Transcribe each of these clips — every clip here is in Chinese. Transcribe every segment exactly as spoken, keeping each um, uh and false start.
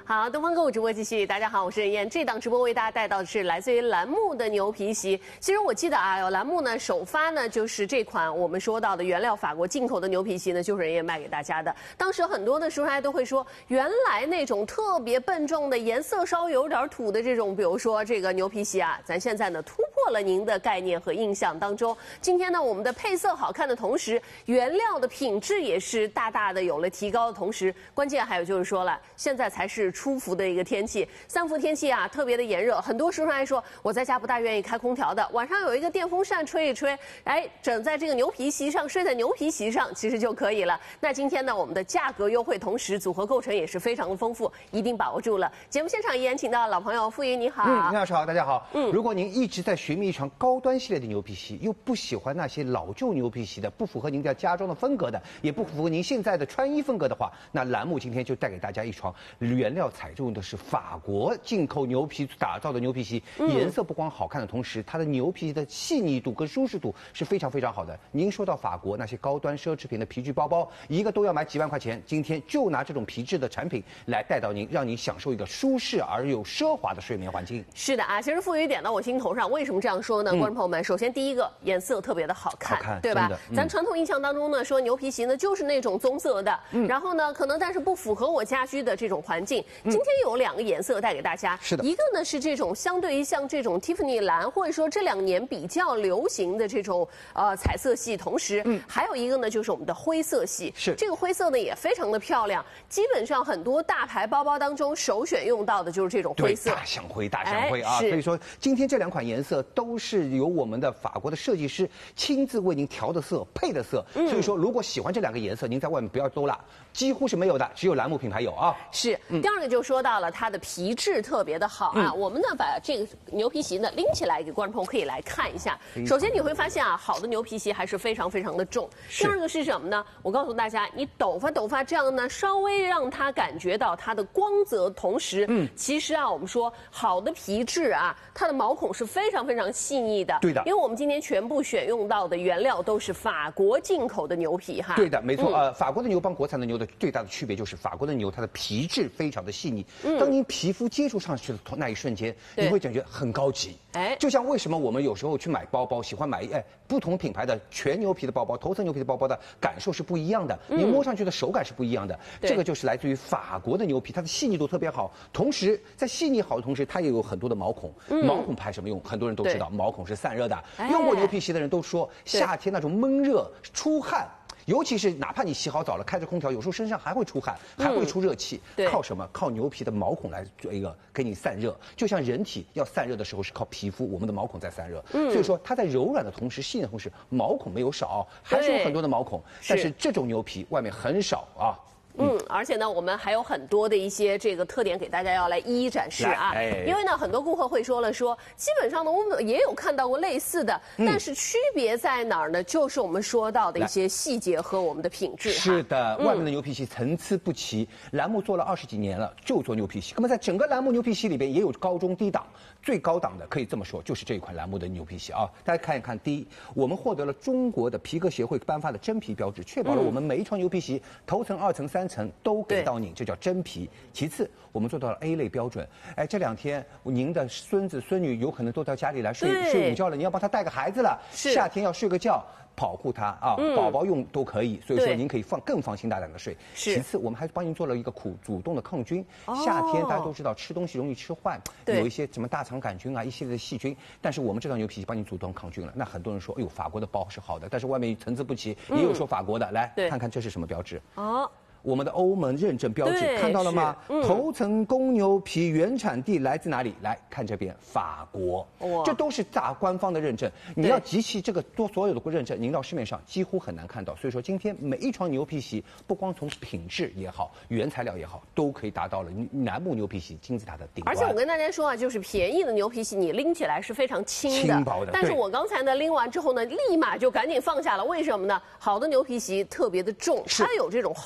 好，东方购物直播继续。大家好，我是任燕。这档直播为大家带到的是来自于栏目的牛皮席。其实我记得啊，有栏目呢首发呢就是这款我们说到的原料法国进口的牛皮席呢，就是任燕卖给大家的。当时很多的书商都会说，原来那种特别笨重的、颜色稍微有点土的这种，比如说这个牛皮席啊，咱现在呢突破了您的概念和印象当中。今天呢，我们的配色好看的同时，原料的品质也是大大的有了提高的同时，关键还有就是说了，现在才是出伏的一个天气，三伏天气啊，特别的炎热。很多书商还说，我在家不大愿意开空调的，晚上有一个电风扇吹一吹，哎，整在这个牛皮席上，睡在牛皮席上，其实就可以了。那今天呢，我们的价格优惠，同时组合构成也是非常的丰富，一定把握住了。节目现场依然请到老朋友傅瑜，你好。 嗯，你好，大家好。嗯，如果您一直在寻觅一床高端系列的牛皮席，又不喜欢那些老旧牛皮席的，不符合您的家装的风格的，也不符合您现在的穿衣风格的话，那栏目今天就带给大家一床原料采用的是法国进口牛皮打造的牛皮席，颜色不光好看的同时，它的牛皮的细腻度跟舒适度是非常非常好的。您说到法国那些高端奢侈品的皮具包包，一个都要买几万块钱，今天就拿这种皮质的产品来带到您，让您享受一个舒适而又奢华的睡眠环境。 是的啊，其实傅瑜点到我心头上，为什么这样说呢？嗯、观众朋友们，首先第一个颜色特别的好看， 好看对吧？ 嗯、 咱传统印象当中呢，说牛皮席呢就是那种棕色的，嗯、然后呢可能但是不符合我家居的这种环境。今天有两个颜色带给大家， 是的， 一个呢是这种相对于像这种 Tiffany 蓝，或者说这两年比较流行的这种呃彩色系，同时，嗯，还有一个呢就是我们的灰色系， 是这个灰色呢也非常的漂亮，基本上很多大牌包包当中首选用到的就是这种灰色， 大象灰，大象灰啊！ 哎、 所以说今天这两款颜色都是由我们的法国的设计师亲自为您调的色、配的色，嗯、所以说如果喜欢这两个颜色，您在外面不要兜了，几乎是没有的，只有栏目品牌有啊。 是，嗯、第二个就说到了它的皮质特别的好啊，嗯、我们呢把这个牛皮席呢拎起来给观众朋友可以来看一下。首先你会发现啊，好的牛皮席还是非常非常的重。第二个是什么呢？我告诉大家，你抖发抖发这样呢，稍微让它感觉到它的光泽，同时，嗯，其实啊，我们说好的皮质啊，它的毛孔是非常非常细腻的。 对的， 因为我们今天全部选用到的原料都是法国进口的牛皮哈。 对的，没错。嗯、呃，法国的牛帮国产的牛的最大的区别就是法国的牛它的皮质非常的细腻。嗯，当您皮肤接触上去的那一瞬间，你会感觉很高级。哎，就像为什么我们有时候去买包包，喜欢买哎不同品牌的全牛皮的包包、头层牛皮的包包的感受是不一样的，嗯、你摸上去的手感是不一样的。这个就是来自于法国的牛皮，它的细腻度特别好，同时在细腻好的同时，它也有很多的毛孔。嗯、毛孔拍什么用？很多人都知道，毛孔是散热的。哎、用过牛皮席的人都说，夏天那种闷热出汗。尤其是哪怕你洗好澡了，开着空调，有时候身上还会出汗，还会出热气。嗯、靠什么？靠牛皮的毛孔来做一个给你散热。就像人体要散热的时候是靠皮肤，我们的毛孔在散热。嗯、所以说它在柔软的同时，细腻的同时，毛孔没有少，还是有很多的毛孔。但是这种牛皮外面很少啊。 嗯，而且呢，我们还有很多的一些这个特点给大家要来一一展示啊。哎、因为呢，很多顾客会说了说，基本上呢，我们也有看到过类似的，嗯、但是区别在哪儿呢？就是我们说到的一些细节和我们的品质。 是的，外面的牛皮席参差不齐。栏目做了二十几年了，就做牛皮席。那么在整个栏目牛皮席里边，也有高中低档，最高档的可以这么说，就是这一款栏目的牛皮席啊。大家看一看，第一，我们获得了中国的皮革协会颁发的真皮标志，确保了我们每一床牛皮席头层、二层、三层都给到您，这叫真皮。其次，我们做到了 A 类标准。哎，这两天您的孙子孙女有可能都到家里来睡睡午觉了，你要帮他带个孩子了，夏天要睡个觉，保护他啊，嗯、宝宝用都可以。所以说您可以放更放心大胆的睡。其次，我们还帮您做了一个苦主动的抗菌。哦、夏天大家都知道吃东西容易吃坏，有一些什么大肠杆菌啊，一系列的细菌。但是我们这张牛皮席帮您主动抗菌了。那很多人说，哎呦，法国的包是好的，但是外面参差不齐，嗯、也有说法国的。来看看这是什么标志？哦。我们的欧盟认证标志看到了吗？嗯、头层公牛皮原产地来自哪里？来看这边，法国。这都是大官方的认证。你要集齐这个多所有的认证，您到市面上几乎很难看到。所以说，今天每一床牛皮席，不光从品质也好，原材料也好，都可以达到了楠木牛皮席金字塔的顶端。 而且我跟大家说啊，就是便宜的牛皮席，你拎起来是非常轻的， 轻薄的。 但是我刚才呢拎完之后呢，立马就赶紧放下了。为什么呢？好的牛皮席特别的重，它有这种厚重感。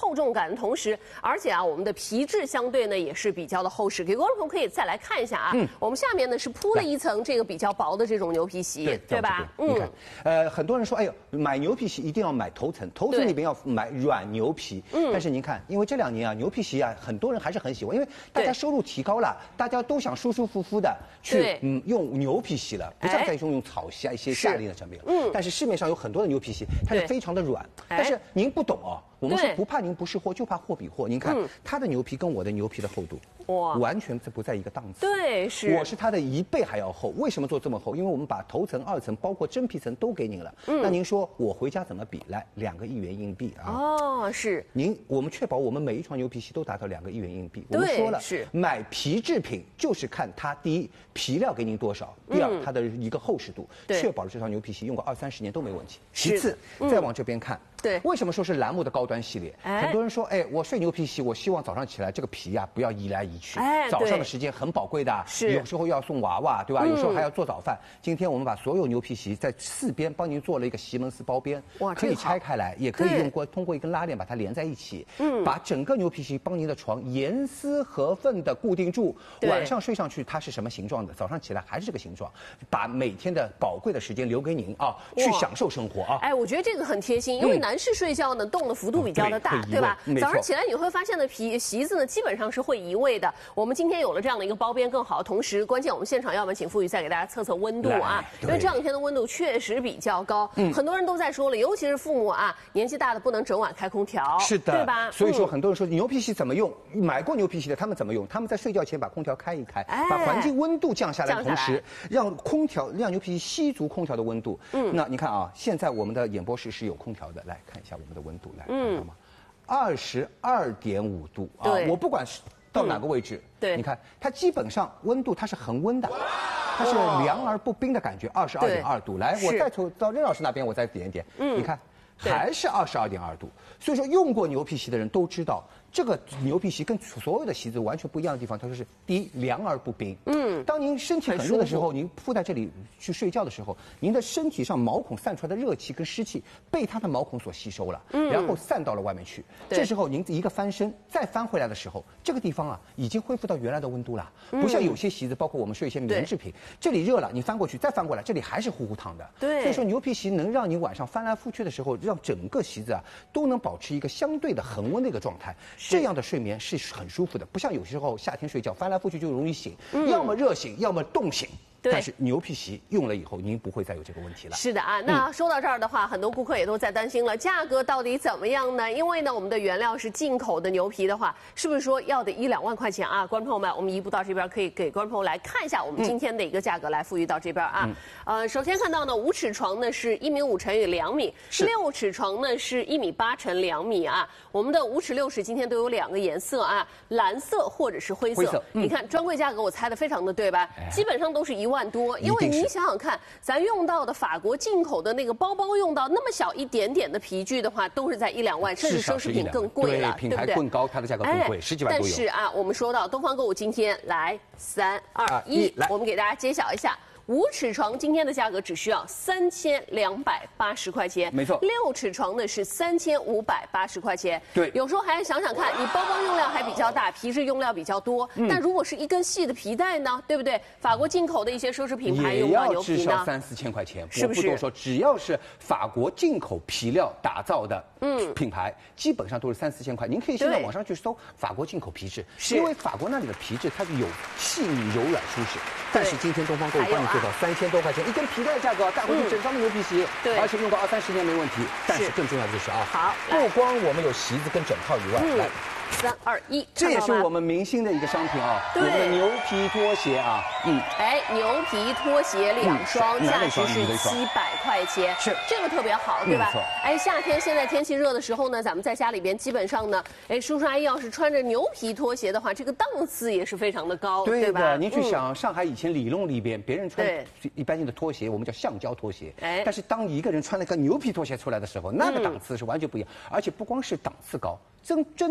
软的同时，而且啊，我们的皮质相对呢也是比较的厚实。给观众朋友可以再来看一下啊，嗯、我们下面呢是铺了一层这个比较薄的这种牛皮席，对, 对吧？ 嗯，你看，呃，很多人说，哎呦，买牛皮席一定要买头层，头层里边要买软牛皮。嗯，但是您看，因为这两年啊，牛皮席啊，很多人还是很喜欢，因为大家收入提高了，大家都想舒舒服服的去嗯用牛皮席了，不像再用用草席啊一些夏令的产品。嗯，但是市面上有很多的牛皮席，它是非常的软，但是您不懂哦。我们是不怕您不识货，就怕货比货。您看、嗯、它的牛皮跟我的牛皮的厚度，哇，完全不在一个档次。 对，是。 我是它的一倍还要厚。为什么做这么厚？因为我们把头层、二层，包括真皮层都给您了。嗯，那您说我回家怎么比？来，两个一元硬币啊。 哦，是。 您，我们确保我们每一床牛皮席都达到两个一元硬币。我们说了， 是买皮制品就是看它第一皮料给您多少，第二、嗯、它的一个厚实度，确保了这套牛皮席用个二三十年都没问题。其次，嗯、再往这边看。 对， 为什么说是栏目的高端系列？哎、很多人说，哎，我睡牛皮席，我希望早上起来这个皮呀、啊、不要移来移去。哎，早上的时间很宝贵的， 是有时候要送娃娃，对吧？嗯、有时候还要做早饭。今天我们把所有牛皮席在四边帮您做了一个席门式包边，哇，可以拆开来，也可以用过通过一根拉链把它连在一起，嗯，把整个牛皮席帮您的床严丝合缝的固定住。晚上睡上去它是什么形状的，早上起来还是这个形状，把每天的宝贵的时间留给您啊，去享受生活啊。 哎，我觉得这个很贴心，因为、嗯。男士睡觉呢，动的幅度比较的大， 哦、对, 对吧？早上起来你会发现呢，皮席子呢基本上是会移位的。我们今天有了这样的一个包边更好，同时关键我们现场要不然请傅宇再给大家测测温度啊，因为这两天的温度确实比较高，嗯、很多人都在说了，尤其是父母啊，年纪大的不能整晚开空调， 是的， 对吧？ 所以说很多人说牛皮席怎么用？买过牛皮席的他们怎么用？他们在睡觉前把空调开一开，哎、把环境温度降下来的同时，让空调让牛皮席吸足空调的温度。嗯，那你看啊，现在我们的演播室是有空调的，来看一下我们的温度，来看到吗？二十二点五度啊！我不管是到哪个位置，嗯、对，你看它基本上温度它是恒温的，它是凉而不冰的感觉，二十二点二度。来，我再从到任老师那边，我再点一点，嗯，你看还是二十二点二度。所以说，用过牛皮席的人都知道。这个牛皮席跟所有的席子完全不一样的地方，它就是第一凉而不冰。嗯，当您身体很热的时候，您铺在这里去睡觉的时候，您的身体上毛孔散出来的热气跟湿气被它的毛孔所吸收了，嗯，然后散到了外面去。这时候您一个翻身再翻回来的时候，这个地方啊已经恢复到原来的温度了，不像有些席子，包括我们睡一些棉制品，这里热了，你翻过去再翻过来，这里还是呼呼烫的。对，所以说牛皮席能让你晚上翻来覆去的时候，让整个席子啊都能保持一个相对的恒温的一个状态。这样的睡眠是很舒服的，不像有时候夏天睡觉翻来覆去就容易醒，嗯、要么热醒，要么冻醒。但是牛皮席用了以后，您不会再有这个问题了。 是的啊，那说到这儿的话，嗯、很多顾客也都在担心了，价格到底怎么样呢？因为呢，我们的原料是进口的牛皮的话，是不是说要得一两万块钱啊？观众朋友们，我们移步到这边，可以给观众朋友来看一下我们今天的一个价格，来富裕到这边啊。嗯、呃，首先看到呢，五尺床呢是一米五乘以两米，六尺床呢是一米八乘两米啊。我们的五尺六尺今天都有两个颜色啊，蓝色或者是灰色。灰色嗯、你看专柜价格我猜的非常的对吧？哎、基本上都是一万多，因为你想想看，咱用到的法国进口的那个包包，用到那么小一点点的皮具的话，都是在一两万，甚至奢侈品更贵了， 对，品牌更高，它的价格更贵，十几万都有。 但是啊，我们说到东方购物今天来三二一，我们给大家揭晓一下。五尺床今天的价格只需要三千两百八十块钱， 没错。 六尺床呢是三千五百八十块钱。 对， 有时候还想想看，你包包用料还比较大，皮质用料比较多，嗯、但如果是一根细的皮带呢，对不对？法国进口的一些奢侈品牌用到牛皮呢， 也要至少三四千块钱， 是不是？ 我不多说，只要是法国进口皮料打造的嗯品牌，嗯、基本上都是三四千块。您可以现在网上去搜法国进口皮质，因为法国那里的皮质它是有细腻、柔软、舒适。但是今天东方购物帮你做到三千多块钱。一根皮带的价格带回去整张的牛皮席，对，而且用个二三十年没问题。但是更重要的就是啊， 好， 不光我们有席子跟整套以外， 嗯、 来。 三二一， 这也是我们明星的一个商品啊，我们的牛皮拖鞋啊， 嗯，哎，牛皮拖鞋两双，价值是七百块钱， 是这个特别好，对吧？哎，夏天现在天气热的时候呢，咱们在家里边基本上呢，哎，叔叔阿姨要是穿着牛皮拖鞋的话，这个档次也是非常的高，对吧？ 您去想，上海以前里弄里边，别人穿一般性的拖鞋，我们叫橡胶拖鞋，哎，但是当一个人穿了个牛皮拖鞋出来的时候，那个档次是完全不一样，而且不光是档次高，真真的是舒。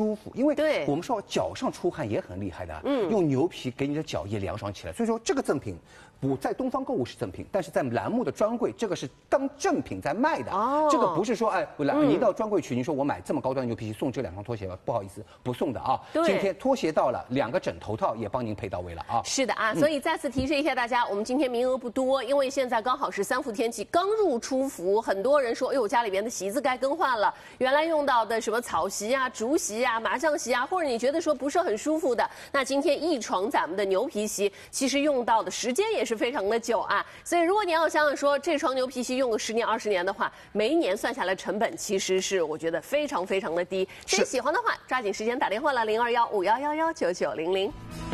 舒服，因为对我们说脚上出汗也很厉害的，嗯，用牛皮给你的脚也凉爽起来。所以说这个赠品不在东方购物是赠品，但是在栏目的专柜这个是当正品在卖的。哦，这个不是说哎，来、嗯、您到专柜去，您说我买这么高端的牛皮送这两双拖鞋吧，不好意思，不送的啊。 对， 今天拖鞋到了，两个枕头套也帮您配到位了啊。 是的啊，所以再次提示一下大家，我们今天名额不多，因为现在刚好是三伏天气，刚入初伏，很多人说，哎呦，家里边的席子该更换了，原来用到的什么草席啊、竹席啊、麻将席啊，或者你觉得说不是很舒服的，那今天一床咱们的牛皮席，其实用到的时间也是非常的久啊。所以如果你要想想说，这床牛皮席用个十年、二十年的话，每一年算下来成本其实是我觉得非常非常的低。所以喜欢的话，抓紧时间打电话了，零二幺五幺幺幺九九零零。